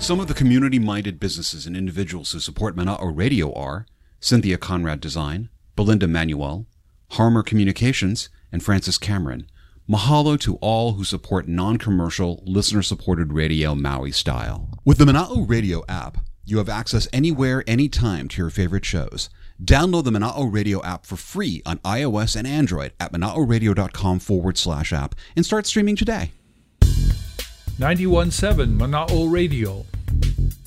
Some of the community-minded businesses and individuals who support Mana'o Radio are Cynthia Conrad Design, Belinda Manuel, Harmer Communications, and Francis Cameron. Mahalo to all who support non-commercial, listener-supported radio Maui style. With the Mana'o Radio app, you have access anywhere, anytime to your favorite shows. Download the Mana'o Radio app for free on iOS and Android at mana'oradio.com/app and start streaming today. 91.7 Mana'o Radio,